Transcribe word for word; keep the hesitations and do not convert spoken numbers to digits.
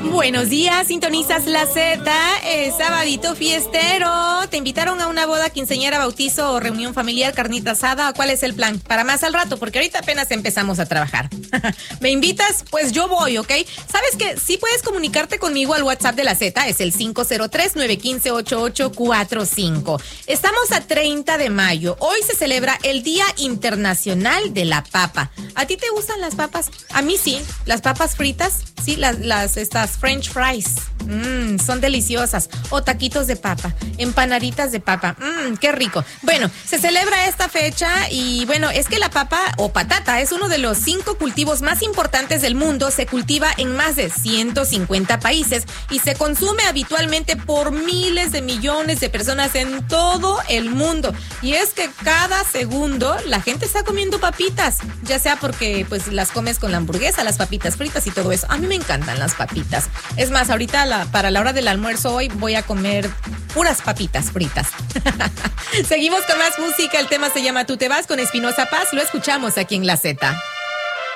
Buenos días, sintonizas la Z, es sabadito fiestero. ¿Te invitaron a una boda, quinceañera, bautizo o reunión familiar, carnita asada? ¿Cuál es el plan? Para más al rato, porque ahorita apenas empezamos a trabajar. ¿Me invitas? Pues yo voy, ¿ok? ¿Sabes que sí puedes comunicarte conmigo al WhatsApp de la Z? Es el cinco cero tres, nueve uno cinco, ocho ocho cuatro cinco. Estamos a treinta de mayo. Hoy se celebra el Día Internacional de la Papa. ¿A ti te gustan las papas? A mí sí. Las papas fritas, sí, las, las estas French fries. Mmm, son deliciosas. O taquitos de papa, empanaditas de papa. Mmm, qué rico. Bueno, se celebra esta fecha y bueno, es que la papa o patata es uno de los cinco cultivos más importantes del mundo. Se cultiva en más de ciento cincuenta países y se consume habitualmente por miles de millones de personas en todo el mundo. Y es que cada segundo la gente está comiendo papitas, ya sea porque pues las comes con la hamburguesa, las papitas fritas y todo eso. A mí me encantan las papitas. Es más, ahorita la, para la hora del almuerzo hoy voy a comer puras papitas fritas. Seguimos con más música. El tema se llama Tú te vas con Espinosa Paz. Lo escuchamos aquí en La Z.